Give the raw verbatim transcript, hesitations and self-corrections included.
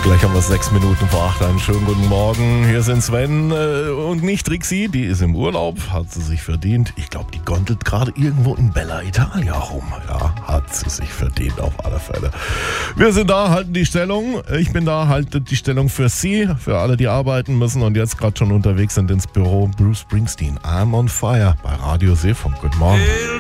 Gleich haben wir sechs Minuten vor acht. Einen schönen guten Morgen. Hier sind Sven äh, und nicht Trixie. Die ist im Urlaub, hat sie sich verdient. Ich glaube, die gondelt gerade irgendwo in Bella Italia rum. Ja, hat sie sich verdient auf alle Fälle. Wir sind da, halten die Stellung. Ich bin da, halte die Stellung für Sie, für alle, die arbeiten müssen und jetzt gerade schon unterwegs sind ins Büro. Bruce Springsteen, I'm on Fire bei Radio Seefunk. Guten Morgen.